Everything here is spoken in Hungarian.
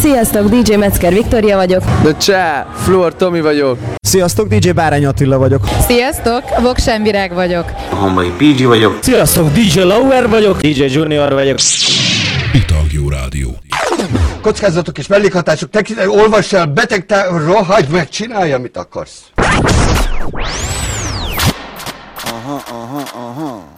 Sziasztok, DJ Metzger Viktória vagyok. De csá, Fluor Tomi vagyok. Sziasztok, DJ Bárány Attila vagyok. Sziasztok, Voksen Virág vagyok. Hombai PG vagyok. Sziasztok, DJ Lauer vagyok. DJ Junior vagyok. Italgió Rádió. Kockázatok és mellékhatások, olvass el, rohagy meg, csinálj, amit akarsz. Aha.